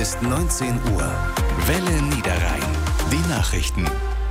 ist 19 Uhr. Welle Niederrhein. Die Nachrichten.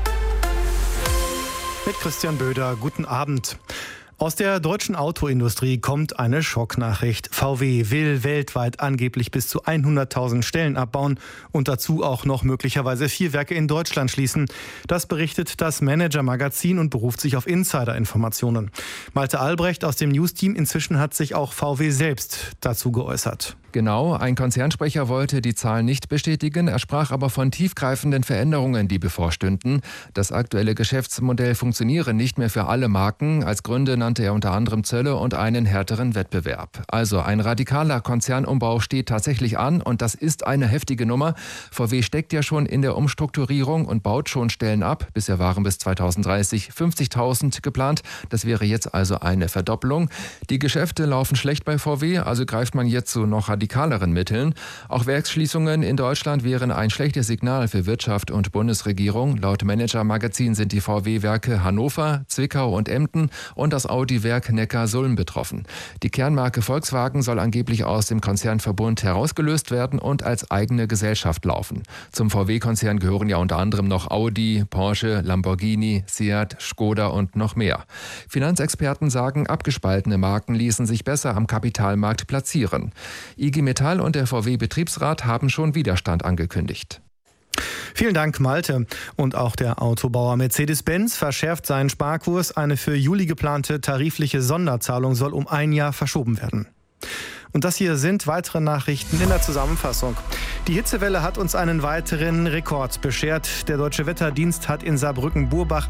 Mit Christian Böder, guten Abend. Aus der deutschen Autoindustrie kommt eine Schocknachricht. VW will weltweit angeblich bis zu 100.000 Stellen abbauen und dazu auch noch möglicherweise 4 Werke in Deutschland schließen. Das berichtet das Manager-Magazin und beruft sich auf Insider-Informationen. Malte Albrecht aus dem News-Team, inzwischen hat sich auch VW selbst dazu geäußert. Genau, ein Konzernsprecher wollte die Zahlen nicht bestätigen. Er sprach aber von tiefgreifenden Veränderungen, die bevorstünden. Das aktuelle Geschäftsmodell funktioniere nicht mehr für alle Marken. Als Gründe nannte er unter anderem Zölle und einen härteren Wettbewerb. Also ein radikaler Konzernumbau steht tatsächlich an und das ist eine heftige Nummer. VW steckt ja schon in der Umstrukturierung und baut schon Stellen ab. Bisher waren bis 2030 50.000 geplant. Das wäre jetzt also eine Verdoppelung. Die Geschäfte laufen schlecht bei VW, also greift man jetzt zu noch radikaleren Mitteln. Auch Werksschließungen in Deutschland wären ein schlechtes Signal für Wirtschaft und Bundesregierung. Laut Manager-Magazin sind die VW-Werke Hannover, Zwickau und Emden und das Audi-Werk Neckarsulm betroffen. Die Kernmarke Volkswagen soll angeblich aus dem Konzernverbund herausgelöst werden und als eigene Gesellschaft laufen. Zum VW-Konzern gehören ja unter anderem noch Audi, Porsche, Lamborghini, Seat, Skoda und noch mehr. Finanzexperten sagen, abgespaltene Marken ließen sich besser am Kapitalmarkt platzieren. IG Metall und der VW-Betriebsrat haben schon Widerstand angekündigt. Vielen Dank, Malte. Und auch der Autobauer Mercedes-Benz verschärft seinen Sparkurs. Eine für Juli geplante tarifliche Sonderzahlung soll um ein Jahr verschoben werden. Und das hier sind weitere Nachrichten in der Zusammenfassung. Die Hitzewelle hat uns einen weiteren Rekord beschert. Der Deutsche Wetterdienst hat in Saarbrücken-Burbach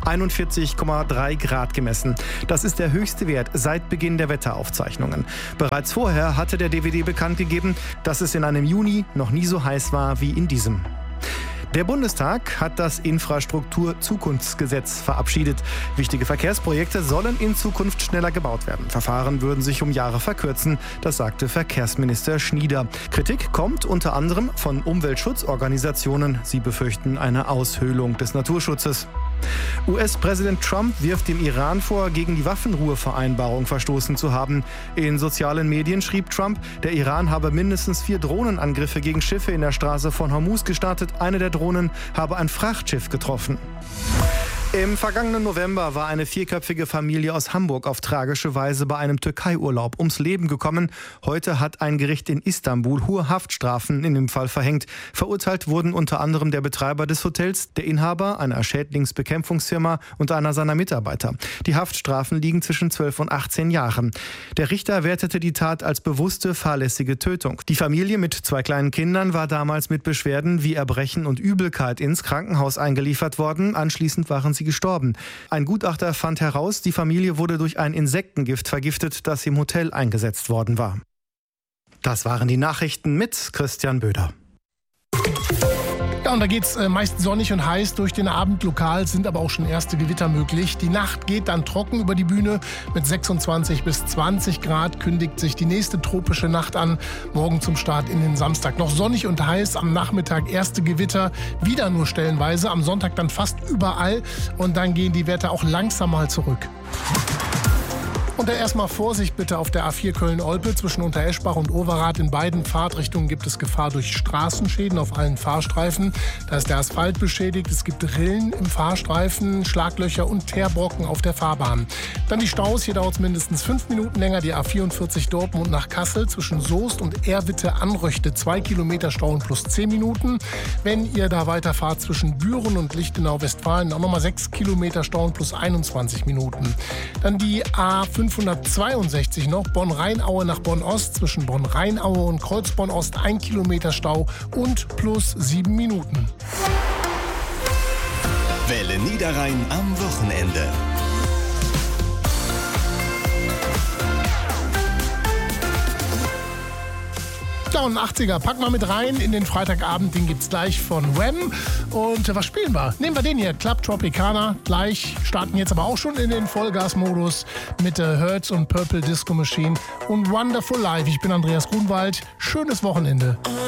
41,3 Grad gemessen. Das ist der höchste Wert seit Beginn der Wetteraufzeichnungen. Bereits vorher hatte der DWD bekannt gegeben, dass es in einem Juni noch nie so heiß war wie in diesem. Der Bundestag hat das Infrastruktur-Zukunftsgesetz verabschiedet. Wichtige Verkehrsprojekte sollen in Zukunft schneller gebaut werden. Verfahren würden sich um Jahre verkürzen, das sagte Verkehrsminister Schnieder. Kritik kommt unter anderem von Umweltschutzorganisationen. Sie befürchten eine Aushöhlung des Naturschutzes. US-Präsident Trump wirft dem Iran vor, gegen die Waffenruhevereinbarung verstoßen zu haben. In sozialen Medien schrieb Trump, der Iran habe mindestens 4 Drohnenangriffe gegen Schiffe in der Straße von Hormuz gestartet. Eine der Drohnen habe ein Frachtschiff getroffen. Im vergangenen November war eine 4-köpfige Familie aus Hamburg auf tragische Weise bei einem Türkei-Urlaub ums Leben gekommen. Heute hat ein Gericht in Istanbul hohe Haftstrafen in dem Fall verhängt. Verurteilt wurden unter anderem der Betreiber des Hotels, der Inhaber einer Schädlingsbekämpfungsfirma und einer seiner Mitarbeiter. Die Haftstrafen liegen zwischen 12 und 18 Jahren. Der Richter wertete die Tat als bewusste, fahrlässige Tötung. Die Familie mit 2 kleinen Kindern war damals mit Beschwerden wie Erbrechen und Übelkeit ins Krankenhaus eingeliefert worden. Anschließend waren sie gestorben. Ein Gutachter fand heraus, die Familie wurde durch ein Insektengift vergiftet, das im Hotel eingesetzt worden war. Das waren die Nachrichten mit Christian Böder. Ja, und da geht's meist sonnig und heiß durch den Abend. Lokal sind aber auch schon erste Gewitter möglich. Die Nacht geht dann trocken über die Bühne. Mit 26 bis 20 Grad kündigt sich die nächste tropische Nacht an. Morgen zum Start in den Samstag noch sonnig und heiß. Am Nachmittag erste Gewitter, wieder nur stellenweise. Am Sonntag dann fast überall. Und dann gehen die Werte auch langsam mal zurück. Und da erstmal Vorsicht bitte auf der A4 Köln-Olpe zwischen Untereschbach und Overath. In beiden Fahrtrichtungen gibt es Gefahr durch Straßenschäden auf allen Fahrstreifen. Da ist der Asphalt beschädigt, es gibt Rillen im Fahrstreifen, Schlaglöcher und Teerbrocken auf der Fahrbahn. Dann die Staus, hier dauert es mindestens 5 Minuten länger. Die A44 Dortmund nach Kassel zwischen Soest und Erwitte-Anröchte 2 Kilometer Stauen plus 10 Minuten. Wenn ihr da weiterfahrt zwischen Büren und Lichtenau-Westfalen, auch nochmal 6 Kilometer Stauen plus 21 Minuten. Dann die A562 noch, Bonn-Rheinaue nach Bonn-Ost, zwischen Bonn-Rheinaue und Kreuzborn-Ost 1 Kilometer Stau und plus 7 Minuten. Welle Niederrhein am Wochenende. Ja, und 80er packen wir mit rein in den Freitagabend, den gibt's gleich von Wham. Und was spielen wir? Nehmen wir den hier, Club Tropicana. Gleich starten jetzt aber auch schon in den Vollgasmodus mit Hertz und Purple Disco Machine und Wonderful Life. Ich bin Andreas Grunwald. Schönes Wochenende.